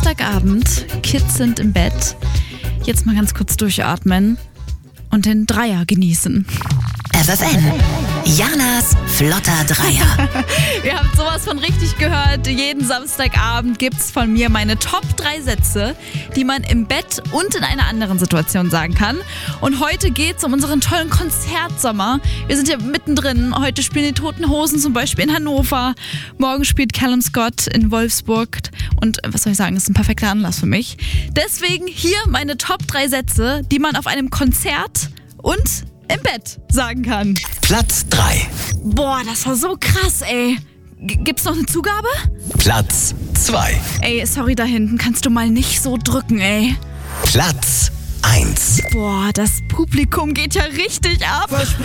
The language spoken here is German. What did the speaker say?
Samstagabend, Kids sind im Bett. Jetzt mal ganz kurz durchatmen und den Dreier genießen. FFN, Janas flotter Dreier. Ihr habt sowas von richtig gehört. Jeden Samstagabend gibt's von mir meine Top 3 Sätze, die man im Bett und in einer anderen Situation sagen kann. Und heute geht's um unseren tollen Konzertsommer. Wir sind ja mittendrin. Heute spielen die Toten Hosen zum Beispiel in Hannover. Morgen spielt Callum Scott in Wolfsburg. Und was soll ich sagen, das ist ein perfekter Anlass für mich. Deswegen hier meine Top 3 Sätze, die man auf einem Konzert und im Bett sagen kann. Platz 3. Boah, das war so krass, ey. Gibt's noch eine Zugabe? Platz 2. Ey, sorry da hinten, kannst du mal nicht so drücken, ey. Platz 1. Boah, das Publikum geht ja richtig ab.